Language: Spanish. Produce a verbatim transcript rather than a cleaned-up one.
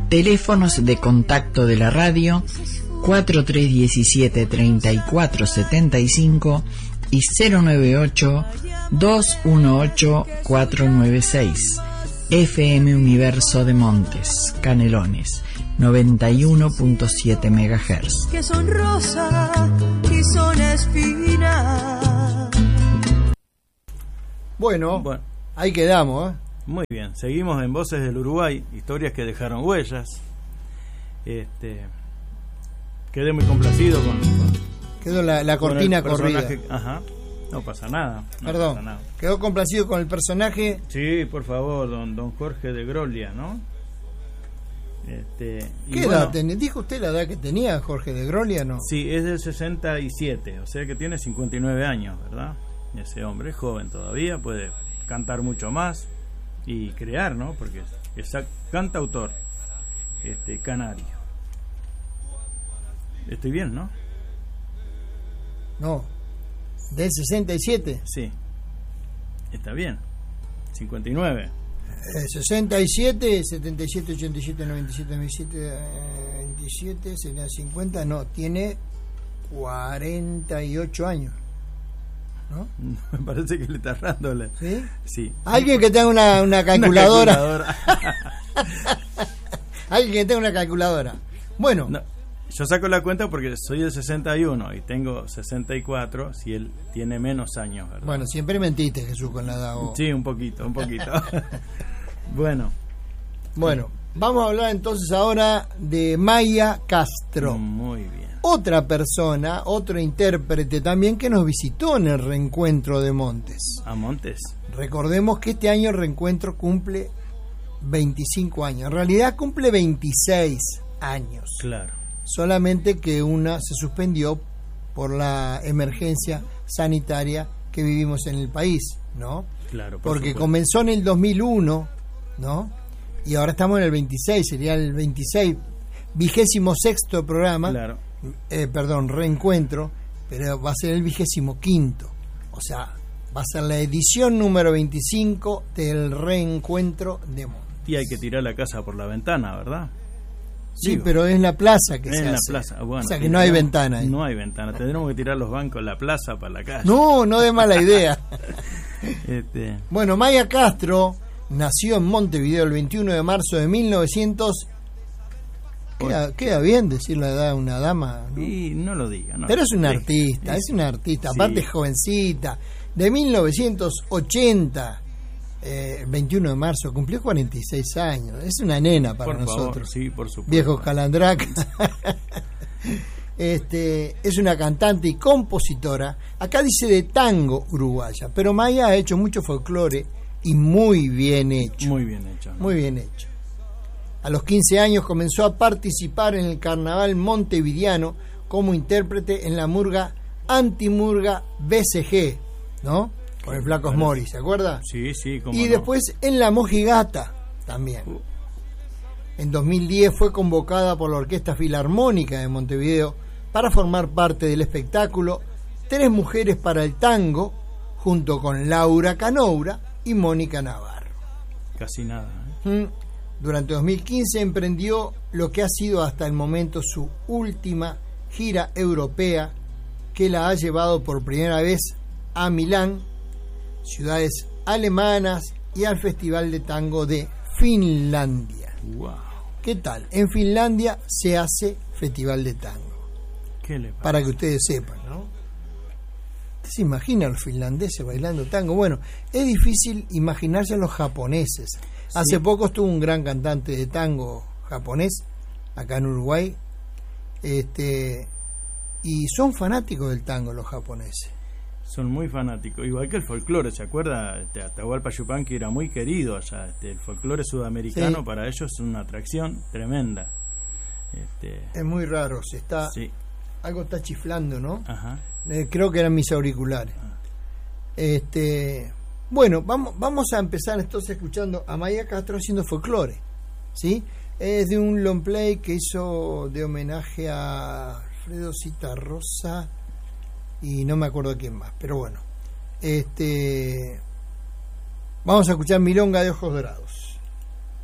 Teléfonos de contacto de la radio cuatro tres uno siete, treinta y cuatro setenta y cinco y cero nueve ocho, dos uno ocho, cuatro nueve seis. F M Universo de Montes, Canelones, noventa y uno punto siete megahertz. Que son rosa y son espina. Bueno, Bueno, ahí quedamos, ¿eh? muy bien. Seguimos en Voces del Uruguay, historias que dejaron huellas. Este, quedé muy complacido con, con Quedó la, la cortina con el corrida. personaje. Ajá. No pasa nada. No Perdón, pasa nada. quedó complacido con el personaje. Sí, por favor, don don Jorge de Grolia, ¿no? Este, y ¿Qué bueno, edad tenía? ¿Dijo usted la edad que tenía Jorge de Grolia, no? Sí, es del sesenta y siete, o sea que tiene cincuenta y nueve años, ¿verdad? Ese hombre es joven todavía, puede cantar mucho más y crear, ¿no? Porque es, es cantautor este, canario. Estoy bien, ¿no? No. ¿Del sesenta y siete? Sí. Está bien. cincuenta y nueve. Eh, sesenta y siete, setenta y siete, ochenta y siete, noventa y siete, noventa y siete, eh, veintisiete, sería cincuenta, no, tiene cuarenta y ocho años, ¿no? Me parece que le está errándole. ¿Sí? Sí. Alguien que tenga una, una calculadora. Una calculadora. Alguien que tenga una calculadora. Bueno, No, yo saco la cuenta porque soy del sesenta y uno y tengo sesenta y cuatro, si él tiene menos años, ¿verdad? bueno, siempre mentiste, Jesús, con la edad. vos. Sí, un poquito, un poquito. Bueno. Bueno, vamos a hablar entonces ahora de Maya Castro. Muy bien. Otra persona, otro intérprete también que nos visitó en el Reencuentro de Montes. ¿A Montes? Recordemos que este año el Reencuentro cumple veinticinco años. En realidad cumple veintiséis años. Claro. Solamente que una se suspendió por la emergencia sanitaria que vivimos en el país, ¿no? Claro. Por Porque supuesto. comenzó en el dos mil uno, ¿no? Y ahora estamos en el veintiséis, sería el veintiséis, vigésimo sexto programa. Claro. Eh, perdón, Reencuentro, pero va a ser el vigésimo quinto. O sea, va a ser la edición número veinticinco del Reencuentro de Montes. Y hay que tirar la casa por la ventana, ¿verdad? Sí, Digo, pero es en la plaza que en se la hace. plaza. Bueno, o sea que no hay tendremos- ventana ahí. No hay ventana. Tendremos que tirar los bancos en la plaza para la calle. No, no de mala idea. Este, Bueno, Maya Castro nació en Montevideo el veintiuno de marzo de mil novecientos. Queda, queda bien decir la edad de una dama, ¿no? y no lo diga. No. Pero es una Sí, artista, sí. es una artista, Sí. aparte es jovencita, de mil novecientos ochenta, eh, veintiuno de marzo, cumplió cuarenta y seis años, es una nena para Por favor, nosotros, sí, por supuesto. viejos calandracas. Este, es una cantante y compositora, acá dice de tango uruguaya, pero Maya ha hecho mucho folclore y muy bien hecho, Muy bien hecho. ¿no? muy bien hecho. A los quince años comenzó a participar en el carnaval montevideano como intérprete en la murga Antimurga B C G, ¿no? Con el Flacos Mori, ¿se acuerda? Sí, sí, cómo Y no. después en La Mojigata también. En dos mil diez fue convocada por la Orquesta Filarmónica de Montevideo para formar parte del espectáculo Tres Mujeres para el Tango, junto con Laura Canoura y Mónica Navarro. Casi nada. ¿eh? Mm. Durante dos mil quince emprendió lo que ha sido hasta el momento su última gira europea, que la ha llevado por primera vez a Milán, ciudades alemanas y al Festival de Tango de Finlandia. Wow. ¿Qué tal? En Finlandia se hace Festival de Tango, ¿Qué le pasa? para que ustedes sepan, ¿no? ¿Usted se imagina a los finlandeses bailando tango? Bueno, es difícil imaginarse a los japoneses. Hace Sí. poco estuvo un gran cantante de tango japonés acá en Uruguay, este, y son fanáticos del tango los japoneses. Son muy fanáticos, igual que el folclore, ¿se acuerda? Este, Atahualpa Yupanqui era muy querido allá. Este, el folclore sudamericano Sí. para ellos es una atracción tremenda. Este, Es muy raro, se está, sí, algo está chiflando, ¿no? ajá. Eh, creo que eran mis auriculares. Este, bueno, vamos, vamos a empezar entonces escuchando a Maya Castro haciendo folclore, ¿sí? Es de un long play que hizo de homenaje a Alfredo Citarrosa y no me acuerdo quién más, pero bueno, este, vamos a escuchar Milonga de Ojos Dorados.